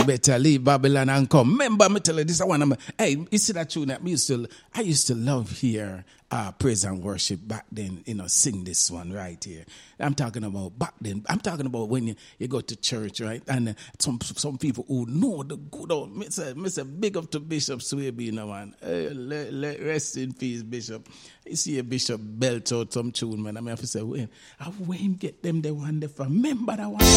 You better leave Babylon and come. Remember, me tell you this. Hey, you see that tune that I used to love here. Praise and worship back then, sing this one right here. I'm talking about back then. I'm talking about when you go to church, right? And some people who know the good old, Mr. Big up to Bishop Swaby, man. Rest in peace, Bishop. You see a Bishop belt out some tune, man. I have to say, when get them the one, remember that one.